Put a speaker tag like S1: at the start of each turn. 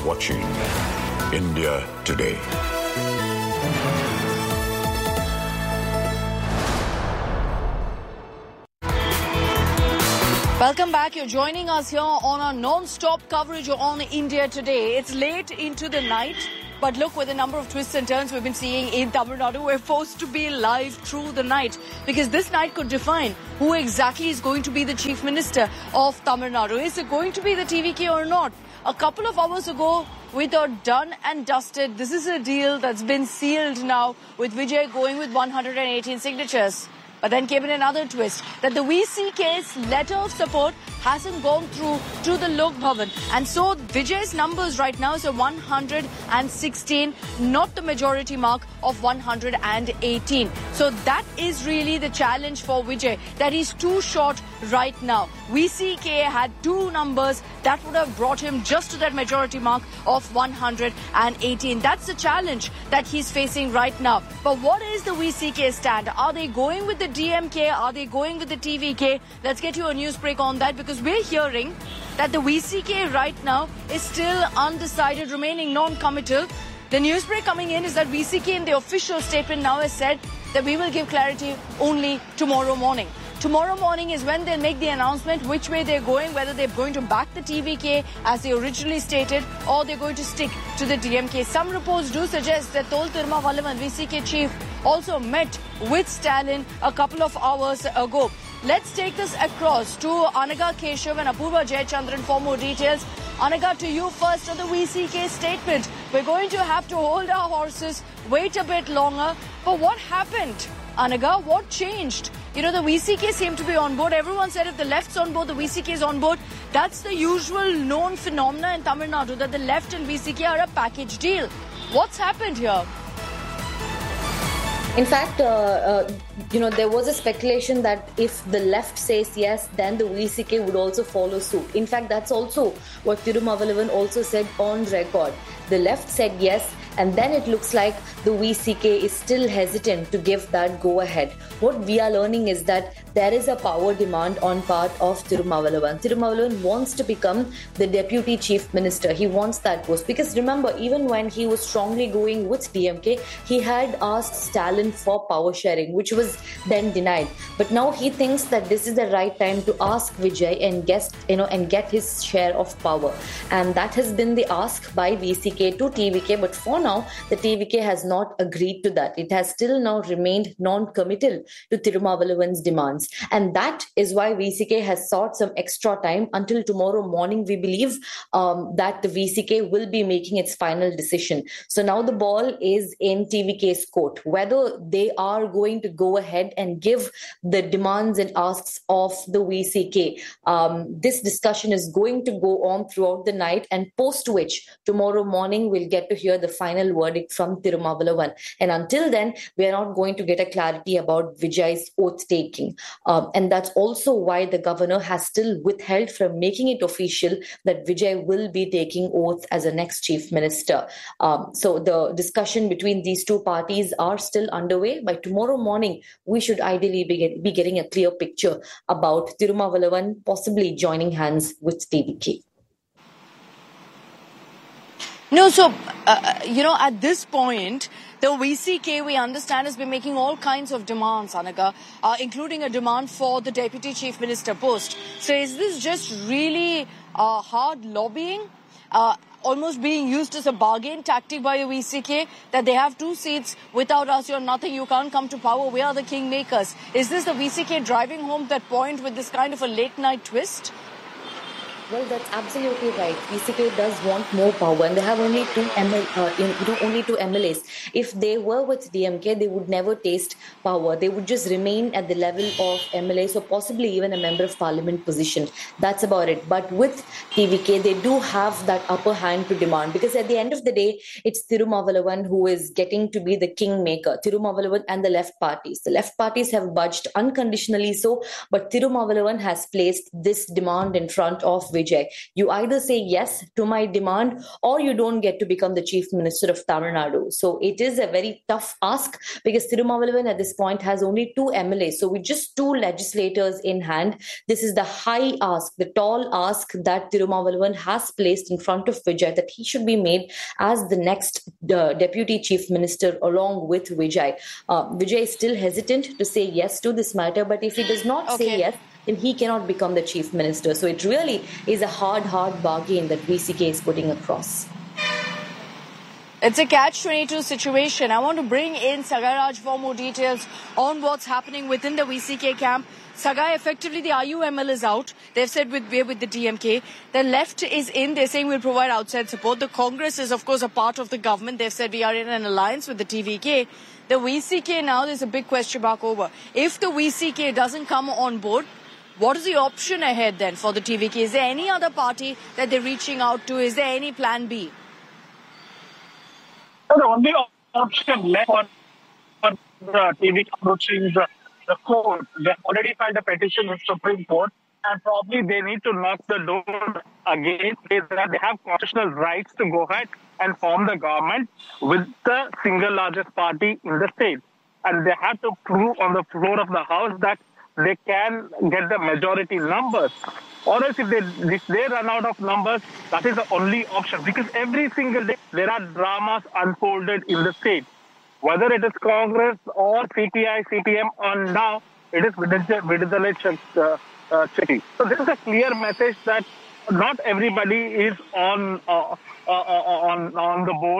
S1: watching India Today.
S2: Welcome back. You're joining us here on our non-stop coverage on India Today. It's late into the night, but look, with the number of twists and turns we've been seeing in Tamil Nadu, we're forced to be live through the night because this night could define who exactly is going to be the Chief Minister of Tamil Nadu. Is it going to be the TVK or not? A couple of hours ago, we thought done and dusted. This is a deal that's been sealed now with Vijay going with 118 signatures. But then came in another twist that the VCK's letter of support hasn't gone through to the Lok Bhavan. And so Vijay's numbers right now is a 116, not the majority mark of 118. So that is really the challenge for Vijay, that he's too short right now. VCK had two numbers that would have brought him just to that majority mark of 118. That's the challenge that he's facing right now. But what is the VCK stand? Are they going with the DMK? Are they going with the TVK? Let's get you a news break on that, because we're hearing that the VCK right now is still undecided, remaining non-committal. The news break coming in is that VCK in the official statement now has said that we will give clarity only tomorrow morning. Tomorrow morning is when they'll make the announcement which way they're going, whether they're going to back the TVK as they originally stated or they're going to stick to the DMK. Some reports do suggest that Tol Tirumavallavan, VCK chief, also met with Stalin a couple of hours ago. Let's take this across to Anaga Keshav and Apurva Jayachandran for more details. Anaga, to you first on the VCK statement. We're going to have to hold our horses, wait a bit longer. But what happened? Anaga, what changed? You know, the VCK seemed to be on board. Everyone said if the left's on board, the VCK is on board. That's the usual known phenomena in Tamil Nadu, that the left and VCK are a package deal. What's happened here?
S3: In fact, there was a speculation that if the left says yes, then the VCK would also follow suit. In fact, that's also what Tirumavallavan also said on record. The left said yes, and then it looks like the VCK is still hesitant to give that go-ahead. What we are learning is that there is a power demand on part of Tirumavallavan. Tirumavallavan wants to become the Deputy Chief Minister. He wants that post. Because remember, even when he was strongly going with DMK, he had asked Stalin for power sharing, which was then denied. But now he thinks that this is the right time to ask Vijay and get his share of power. And that has been the ask by VCK to TVK. But for now, the TVK has not agreed to that. It has still now remained non-committal to Tirumavallavan's demands. And that is why VCK has sought some extra time until tomorrow morning. We believe that the VCK will be making its final decision. So now the ball is in TVK's court, whether they are going to go ahead and give the demands and asks of the VCK. This discussion is going to go on throughout the night, and post which tomorrow morning we'll get to hear the final verdict from Tirumavallavan. And until then, we are not going to get a clarity about Vijay's oath-taking. And that's also why the governor has still withheld from making it official that Vijay will be taking oath as a next chief minister. So the discussion between these two parties are still underway. By tomorrow morning, we should ideally be getting a clear picture about Tirumavallavan possibly joining hands with TVK.
S2: No, so, at this point, the VCK, we understand, has been making all kinds of demands, Anaga, including a demand for the Deputy Chief Minister post. So is this just really hard lobbying, almost being used as a bargain tactic by the VCK, that they have two seats, without us you're nothing, you can't come to power, we are the kingmakers? Is this the VCK driving home that point with this kind of a late-night twist?
S3: Well, that's absolutely right. VCK does want more power, and they have only two MLAs. If they were with DMK, they would never taste power. They would just remain at the level of MLAs, or possibly even a member of parliament position. That's about it. But with TVK, they do have that upper hand to demand, because at the end of the day, it's Tirumavallavan who is getting to be the kingmaker. Tirumavallavan and the left parties. The left parties have budged unconditionally so, but Tirumavallavan has placed this demand in front of Vijay. You either say yes to my demand or you don't get to become the Chief Minister of Tamil Nadu. So it is a very tough ask because Tirumavalavan at this point has only 2 MLAs. So with just 2 legislators in hand, this is the high ask, the tall ask that Tirumavalavan has placed in front of Vijay, that he should be made as the next Deputy Chief Minister along with Vijay. Vijay is still hesitant to say yes to this matter, but if he does not say yes, then he cannot become the Chief Minister. So it really is a hard bargain that VCK is putting across.
S2: It's a catch-22 situation. I want to bring in Sagai Raj for more details on what's happening within the VCK camp. Sagai, effectively the IUML is out. They've said we're with the DMK. The left is in. They're saying we'll provide outside support. The Congress is, of course, a part of the government. They've said we are in an alliance with the TVK. The VCK now, there's a big question mark over. If the VCK doesn't come on board, what is the option ahead then for the TVK? Is there any other party that they're reaching out to? Is there any plan B?
S4: The only option left for the TVK approaching the court. They already filed a petition with Supreme Court, and probably they need to knock the door again. They have constitutional rights to go ahead and form the government with the single largest party in the state. And they have to prove on the floor of the House that they can get the majority numbers. Or else if they run out of numbers, that is the only option. Because every single day there are dramas unfolded in the state. Whether it is Congress or CPI, CPM, or now it is Vidudalai Chakki. So this is a clear message that not everybody is on the board.